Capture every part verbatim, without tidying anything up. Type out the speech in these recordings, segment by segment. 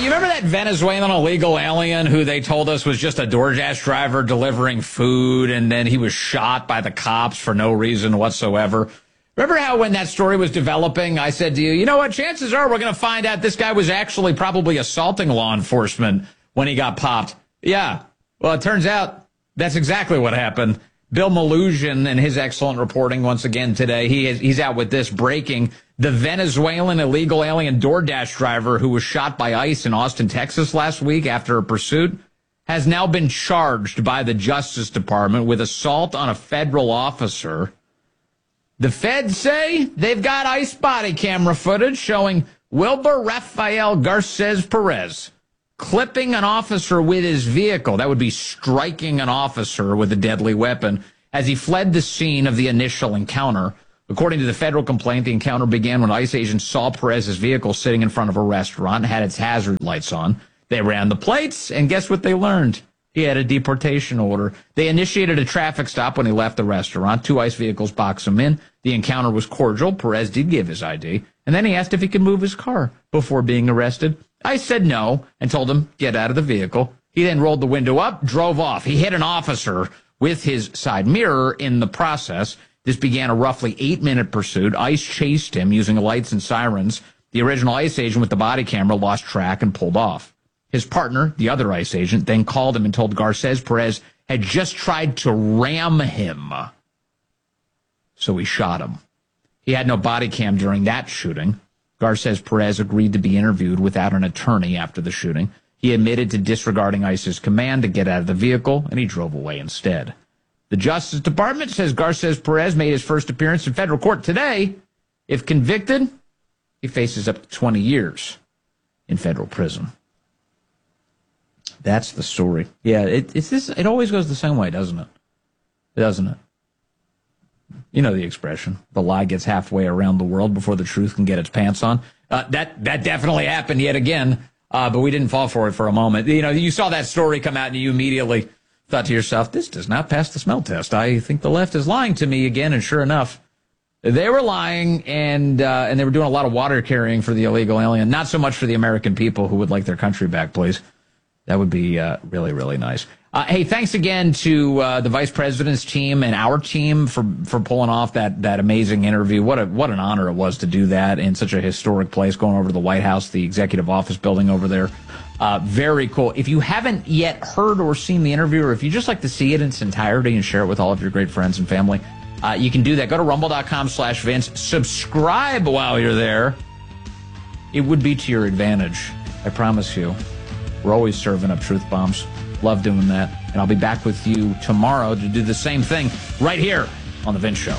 you remember that Venezuelan illegal alien who they told us was just a DoorDash driver delivering food, and then he was shot by the cops for no reason whatsoever? Remember how when that story was developing, I said to you, you know what, chances are we're going to find out this guy was actually probably assaulting law enforcement when he got popped. Yeah. Well, it turns out that's exactly what happened. Bill Maluzhin and his excellent reporting once again today. He is, he's out with this breaking. The Venezuelan illegal alien DoorDash driver who was shot by ICE in Austin, Texas last week after a pursuit has now been charged by the Justice Department with assault on a federal officer. The feds say they've got ICE body camera footage showing Wilber Rafael Garces Perez clipping an officer with his vehicle. That would be striking an officer with a deadly weapon as he fled the scene of the initial encounter. According to the federal complaint, the encounter began when ICE agents saw Perez's vehicle sitting in front of a restaurant, had its hazard lights on. They ran the plates, and guess what they learned? He had a deportation order. They initiated a traffic stop when he left the restaurant. Two ICE vehicles boxed him in. The encounter was cordial. Perez did give his I D, and then he asked if he could move his car before being arrested. ICE said no and told him, get out of the vehicle. He then rolled the window up, drove off. He hit an officer with his side mirror in the process. This began a roughly eight-minute pursuit. ICE chased him using lights and sirens. The original ICE agent with the body camera lost track and pulled off. His partner, the other ICE agent, then called him and told Garces Perez had just tried to ram him. So he shot him. He had no body cam during that shooting. Garces Perez agreed to be interviewed without an attorney after the shooting. He admitted to disregarding ICE's command to get out of the vehicle, and he drove away instead. The Justice Department says Garces Perez made his first appearance in federal court today. If convicted, he faces up to twenty years in federal prison. That's the story. Yeah, it, it's this. It always goes the same way, doesn't it? Doesn't it? You know the expression, the lie gets halfway around the world before the truth can get its pants on. Uh, that that definitely happened yet again, uh, but we didn't fall for it for a moment. You know, you saw that story come out and you immediately thought to yourself, this does not pass the smell test. I think the left is lying to me again, and sure enough, they were lying, and uh, and they were doing a lot of water carrying for the illegal alien, not so much for the American people who would like their country back, please. That would be uh, really, really nice. Uh, hey, thanks again to uh, the vice president's team and our team for for pulling off that that amazing interview. What a what an honor it was to do that in such a historic place, going over to the White House, the executive office building over there. Uh, very cool. If you haven't yet heard or seen the interview, or if you just like to see it in its entirety and share it with all of your great friends and family, uh, you can do that. Go to rumble.com slash Vince. Subscribe while you're there. It would be to your advantage. I promise you. We're always serving up truth bombs. Love doing that. And I'll be back with you tomorrow to do the same thing right here on The Vince Show.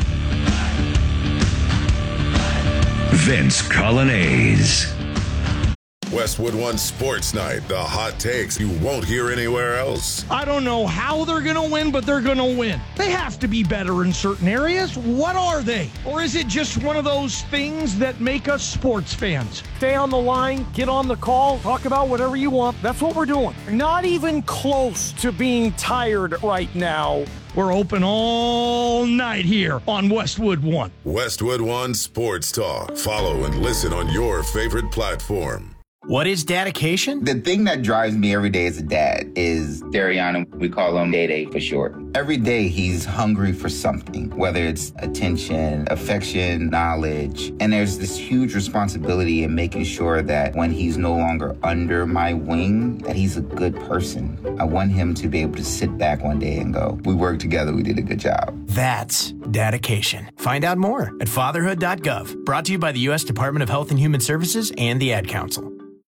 Vince Colonnese. Westwood One Sports Night, the hot takes you won't hear anywhere else. I don't know how they're going to win, but they're going to win. They have to be better in certain areas. What are they? Or is it just one of those things that make us sports fans? Stay on the line, get on the call, talk about whatever you want. That's what we're doing. Not even close to being tired right now. We're open all night here on Westwood One. Westwood One Sports Talk. Follow and listen on your favorite platform. What is dedication? The thing that drives me every day as a dad is Dariana. We call him Day Day for short. Every day he's hungry for something, whether it's attention, affection, knowledge. And there's this huge responsibility in making sure that when he's no longer under my wing, that he's a good person. I want him to be able to sit back one day and go, we worked together, we did a good job. That's dedication. Find out more at fatherhood dot gov. Brought to you by the U S Department of Health and Human Services and the Ad Council.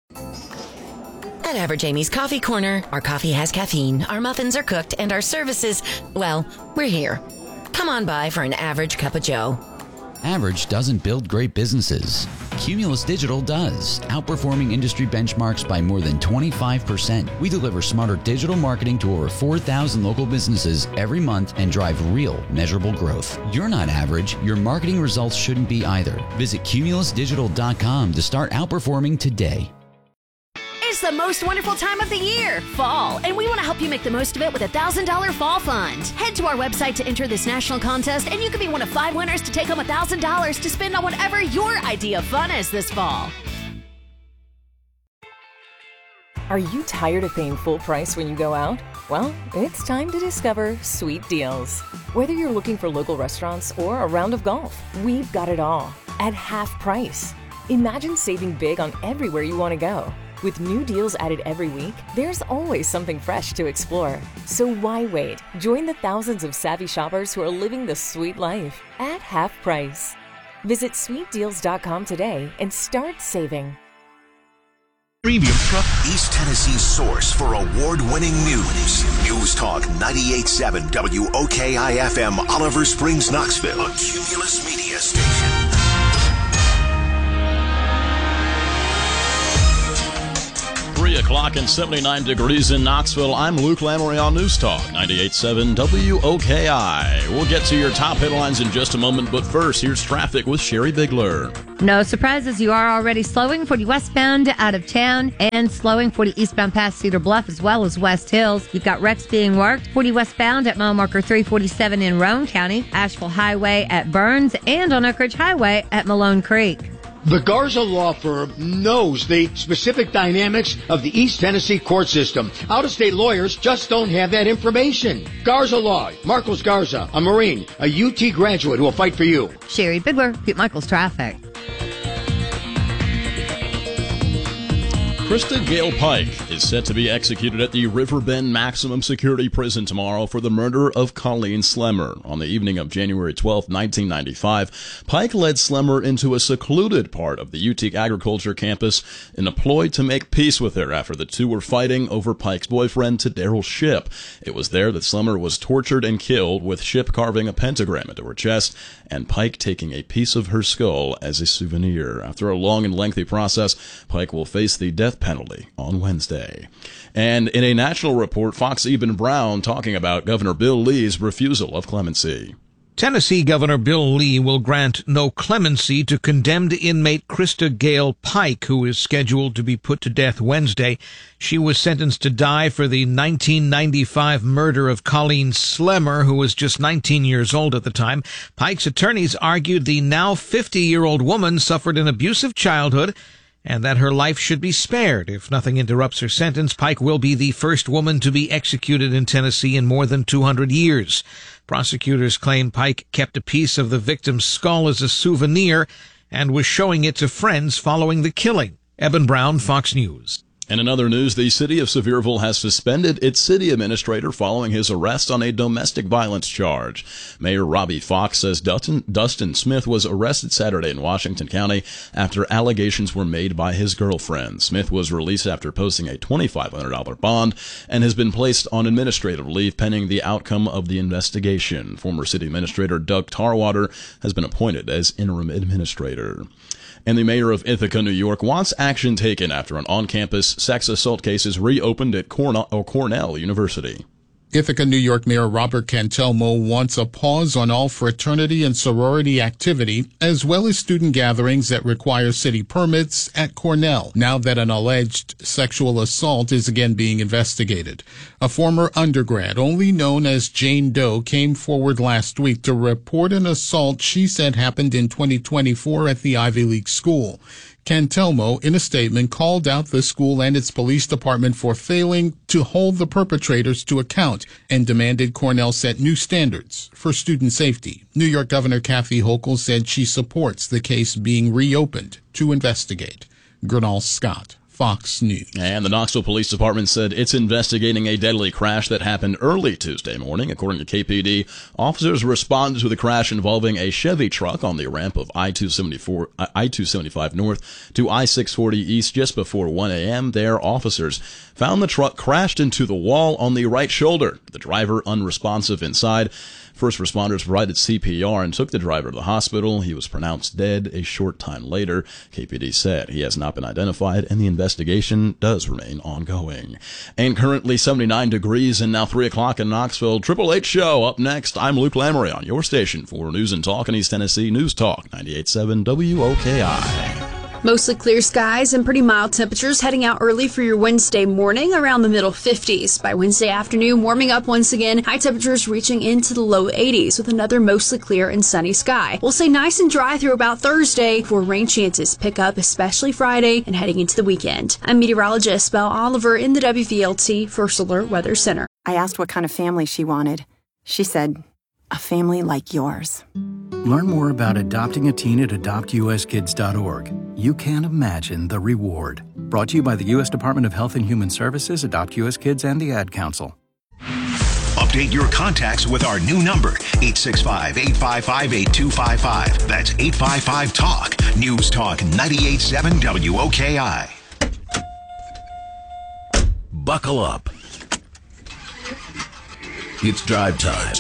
At Average Amy's Coffee Corner, our coffee has caffeine, our muffins are cooked, and our services, well, we're here. Come on by for an average cup of joe. Average doesn't build great businesses. Cumulus Digital does, outperforming industry benchmarks by more than twenty-five percent. We deliver smarter digital marketing to over four thousand local businesses every month and drive real, measurable growth. You're not average. Your marketing results shouldn't be either. Visit cumulus digital dot com to start outperforming today. It's the most wonderful time of the year, fall, and we want to help you make the most of it with a one thousand dollars Fall Fund. Head to our website to enter this national contest, and you could be one of five winners to take home one thousand dollars to spend on whatever your idea of fun is this fall. Are you tired of paying full price when you go out? Well, it's time to discover Sweet Deals. Whether you're looking for local restaurants or a round of golf, we've got it all at half price. Imagine saving big on everywhere you want to go. With new deals added every week, there's always something fresh to explore. So why wait? Join the thousands of savvy shoppers who are living the sweet life at half price. Visit sweet deals dot com today and start saving. Premium Truck, East Tennessee's source for award-winning news. News Talk ninety-eight point seven W O K I F M, Oliver Springs, Knoxville, a Cumulus Media station. three o'clock and seventy-nine degrees in Knoxville. I'm Luke Lamory on News Talk ninety-eight point seven W O K I. We'll get to your top headlines in just a moment, but first, here's traffic with Sherry Bigler. No surprises, you are already slowing for the westbound out of town and slowing for the eastbound past Cedar Bluff as well as West Hills. You've got wrecks being worked for the westbound at mile marker three forty-seven in Roane County, Asheville Highway at Burns, and on Oak Ridge Highway at Malone Creek. The Garza Law Firm knows the specific dynamics of the East Tennessee court system. Out-of-state lawyers just don't have that information. Garza Law, Marcos Garza, a Marine, a U T graduate who will fight for you. Sherry Bigler, Pete Michaels Traffic. Krista Gale Pike is set to be executed at the Riverbend Maximum Security Prison tomorrow for the murder of Colleen Slemmer. On the evening of January twelfth, nineteen ninety-five, Pike led Slemmer into a secluded part of the U T Agriculture campus in a ploy to make peace with her after the two were fighting over Pike's boyfriend, Daryl Shipp. It was there that Slemmer was tortured and killed, with Shipp carving a pentagram into her chest and Pike taking a piece of her skull as a souvenir. After a long and lengthy process, Pike will face the death penalty on Wednesday. And in a national report, Fox Eben Brown talking about Governor Bill Lee's refusal of clemency. Tennessee Governor Bill Lee will grant no clemency to condemned inmate Krista Gale Pike, who is scheduled to be put to death Wednesday. She was sentenced to die for the nineteen ninety-five murder of Colleen Slemmer, who was just nineteen years old at the time. Pike's attorneys argued the now fifty-year-old woman suffered an abusive childhood and that her life should be spared. If nothing interrupts her sentence, Pike will be the first woman to be executed in Tennessee in more than two hundred years. Prosecutors claim Pike kept a piece of the victim's skull as a souvenir and was showing it to friends following the killing. Eben Brown, Fox News. And in other news, the city of Sevierville has suspended its city administrator following his arrest on a domestic violence charge. Mayor Robbie Fox says Dustin, Dustin Smith was arrested Saturday in Washington County after allegations were made by his girlfriend. Smith was released after posting a twenty-five hundred dollars bond and has been placed on administrative leave pending the outcome of the investigation. Former city administrator Doug Tarwater has been appointed as interim administrator. And the mayor of Ithaca, New York, wants action taken after an on-campus sex assault case is reopened at Cornell, or Cornell University. Ithaca, New York Mayor Robert Cantelmo wants a pause on all fraternity and sorority activity, as well as student gatherings that require city permits at Cornell, now that an alleged sexual assault is again being investigated. A former undergrad, only known as Jane Doe, came forward last week to report an assault she said happened in twenty twenty-four at the Ivy League school. Cantelmo, in a statement, called out the school and its police department for failing to hold the perpetrators to account and demanded Cornell set new standards for student safety. New York Governor Kathy Hochul said she supports the case being reopened to investigate. Gernal Scott, Fox News. And the Knoxville Police Department said it's investigating a deadly crash that happened early Tuesday morning. According to K P D, officers responded to the crash involving a Chevy truck on the ramp of I two seventy-four, I two seventy-five north to I six forty east just before one a.m. There, officers found the truck crashed into the wall on the right shoulder. The driver unresponsive inside. First responders provided C P R and took the driver to the hospital. He was pronounced dead a short time later. K P D said he has not been identified and the investigation does remain ongoing. And currently seventy-nine degrees and now three o'clock in Knoxville. Triple H Show up next. I'm Luke Lamory on your station for News and Talk in East Tennessee. News Talk ninety-eight point seven W O K I. Mostly clear skies and pretty mild temperatures heading out early for your Wednesday morning around the middle fifties. By Wednesday afternoon, warming up once again, high temperatures reaching into the low eighties with another mostly clear and sunny sky. We'll stay nice and dry through about Thursday before rain chances pick up, especially Friday and heading into the weekend. I'm meteorologist Belle Oliver in the W V L T First Alert Weather Center. I asked what kind of family she wanted. She said, a family like yours. Learn more about adopting a teen at adopt u s kids dot org. You can't imagine the reward. Brought to you by the U S Department of Health and Human Services, Adopt U S Kids, and the Ad Council. Update your contacts with our new number, eight six five, eight five five, eight two five five. That's eight five five talk. News Talk ninety-eight point seven W O K I. Buckle up. It's drive time.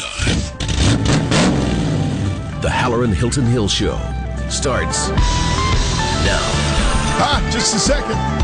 The Halloran Hilton Hill Show starts now. Ah, just a second.